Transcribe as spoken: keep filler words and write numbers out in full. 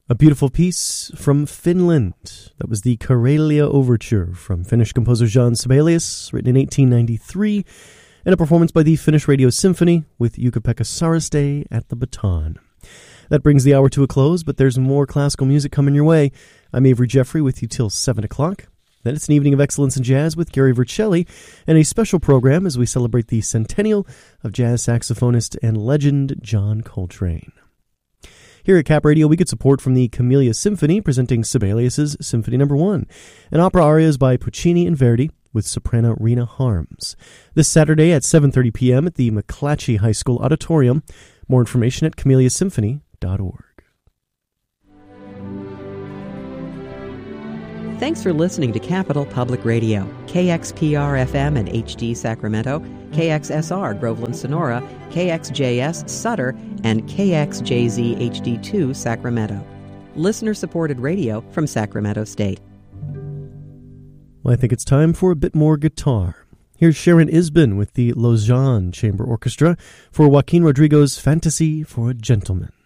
A beautiful piece from Finland. That was the Karelia Overture from Finnish composer Jan Sibelius, written in eighteen ninety-three, and a performance by the Finnish Radio Symphony with Jukka-Pekka Saraste at the baton. That brings the hour to a close, but there's more classical music coming your way. I'm Avery Jeffrey with you till seven o'clock. Then it's an evening of excellence in jazz with Gary Vercelli, and a special program as we celebrate the centennial of jazz saxophonist and legend John Coltrane. Here at Cap Radio, we get support from the Camellia Symphony, presenting Sibelius's Symphony Number One, and opera arias by Puccini and Verdi with soprano Rena Harms. This Saturday at seven thirty p.m. at the McClatchy High School Auditorium. More information at camellia symphony dot org. Thanks for listening to Capital Public Radio, K X P R F M and H D Sacramento, K X S R Groveland Sonora, K X J S Sutter, and K X J Z H D two Sacramento. Listener-supported radio from Sacramento State. Well, I think it's time for a bit more guitar. Here's Sharon Isbin with the Lausanne Chamber Orchestra for Joaquin Rodrigo's Fantasy for a Gentleman.